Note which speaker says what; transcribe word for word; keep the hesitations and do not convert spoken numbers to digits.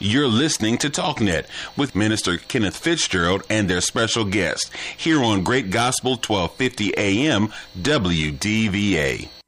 Speaker 1: You're listening to TalkNet with Minister Kenneth Fitzgerald and their special guest here on Great Gospel twelve fifty A M W D V A.